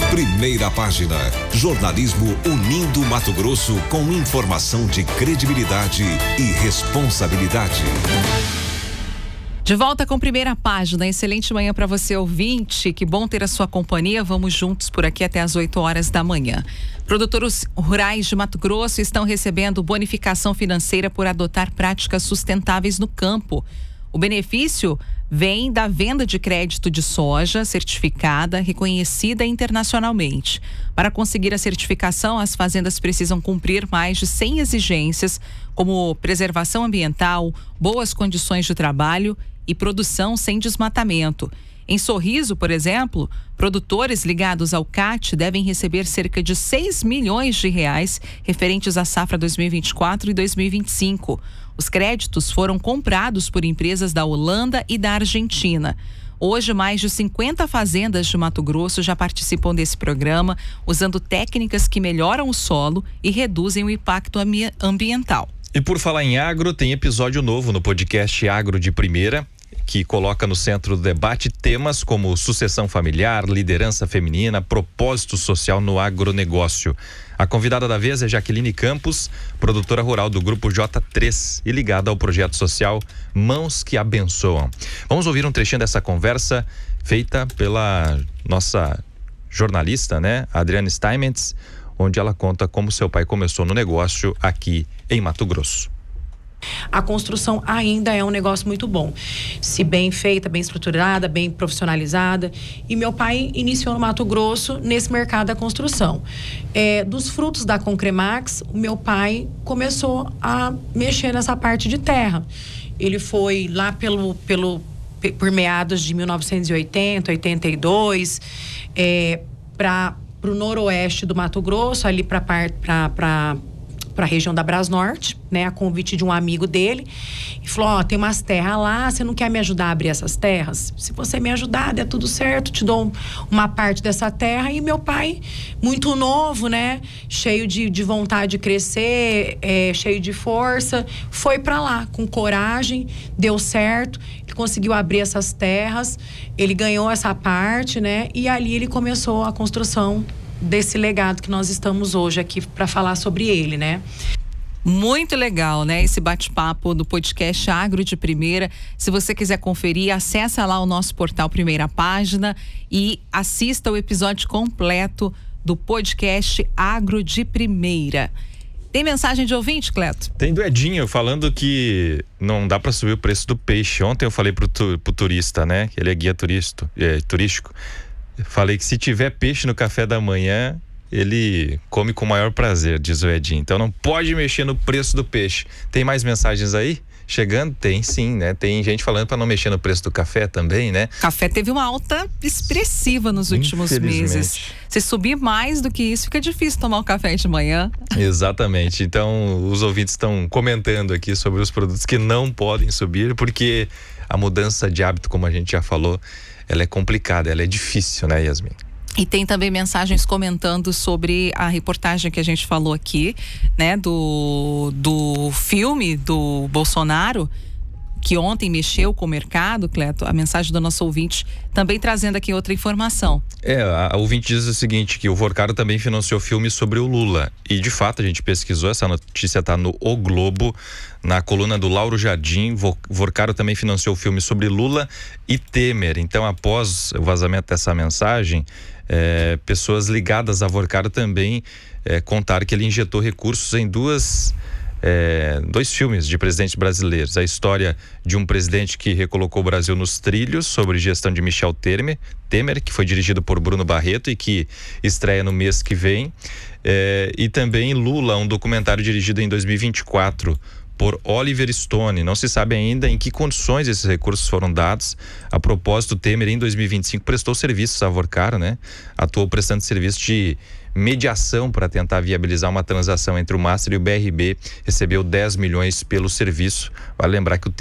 Primeira Página. Jornalismo unindo Mato Grosso com informação de credibilidade e responsabilidade. De volta com Primeira Página. Excelente manhã para você, ouvinte. Que bom ter a sua companhia. Vamos juntos por aqui até às 8 horas da manhã. Produtores rurais de Mato Grosso estão recebendo bonificação financeira por adotar práticas sustentáveis no campo. O benefício vem da venda de crédito de soja certificada, reconhecida internacionalmente. Para conseguir a certificação, as fazendas precisam cumprir mais de 100 exigências, como preservação ambiental, boas condições de trabalho e produção sem desmatamento. Em Sorriso, por exemplo, produtores ligados ao CAT devem receber cerca de 6 milhões de reais referentes à safra 2024 e 2025. Os créditos foram comprados por empresas da Holanda e da Argentina. Hoje, mais de 50 fazendas de Mato Grosso já participam desse programa, usando técnicas que melhoram o solo e reduzem o impacto ambiental. E por falar em agro, tem episódio novo no podcast Agro de Primeira, que coloca no centro do debate temas como sucessão familiar, liderança feminina, propósito social no agronegócio. A convidada da vez é Jaqueline Campos, produtora rural do Grupo J3 e ligada ao projeto social Mãos que Abençoam. Vamos ouvir um trechinho dessa conversa feita pela nossa jornalista, Adriane Steinmetz, onde ela conta como seu pai começou no negócio aqui em Mato Grosso. A construção ainda é um negócio muito bom, se bem feita, bem estruturada, bem profissionalizada. E meu pai iniciou no Mato Grosso nesse mercado da construção. Dos frutos da Concremax, o meu pai começou a mexer nessa parte de terra. Ele foi lá por meados de 1980, 82, para o noroeste do Mato Grosso, ali para a região da Brasnorte, a convite de um amigo dele, e falou: tem umas terras lá, você não quer me ajudar a abrir essas terras? Se você me ajudar, der tudo certo, te dou uma parte dessa terra. E meu pai, muito novo, cheio de vontade de crescer, cheio de força, foi para lá com coragem, deu certo, ele conseguiu abrir essas terras, ele ganhou essa parte, e ali ele começou a construção desse legado que nós estamos hoje aqui para falar sobre ele, Muito legal, esse bate-papo do podcast Agro de Primeira. Se você quiser conferir, acessa lá o nosso portal Primeira Página e assista o episódio completo do podcast Agro de Primeira. Tem mensagem de ouvinte, Cleto? Tem do Edinho falando que não dá para subir o preço do peixe. Ontem eu falei pro turista, que ele é guia turístico. Falei que se tiver peixe no café da manhã, ele come com o maior prazer, diz o Edinho. Então não pode mexer no preço do peixe. Tem mais mensagens aí? Chegando? Tem sim, Tem gente falando para não mexer no preço do café também, Café teve uma alta expressiva nos últimos meses. Se subir mais do que isso, fica difícil tomar um café de manhã. Exatamente. Então os ouvintes estão comentando aqui sobre os produtos que não podem subir, porque a mudança de hábito, como a gente já falou, ela é complicada, ela é difícil, Yasmin? E tem também mensagens comentando sobre a reportagem que a gente falou aqui, do filme do Bolsonaro, que ontem mexeu com o mercado, Cleto. A mensagem do nosso ouvinte também trazendo aqui outra informação. A ouvinte diz o seguinte, que o Vorcaro também financiou filme sobre o Lula. E de fato a gente pesquisou, essa notícia está no O Globo, na coluna do Lauro Jardim. Vorcaro também financiou o filme sobre Lula e Temer. Então, após o vazamento dessa mensagem, pessoas ligadas a Vorcaro também contaram que ele injetou recursos em dois filmes de presidentes brasileiros. A história de um presidente que recolocou o Brasil nos trilhos, sobre gestão de Michel Temer, que foi dirigido por Bruno Barreto e que estreia no mês que vem. E também Lula, um documentário dirigido em 2024 por Oliver Stone. Não se sabe ainda em que condições esses recursos foram dados. A propósito, Temer em 2025 prestou serviços a Vorcaro, Atuou prestando serviço de mediação para tentar viabilizar uma transação entre o Master e o BRB. Recebeu 10 milhões pelo serviço. Vale lembrar que o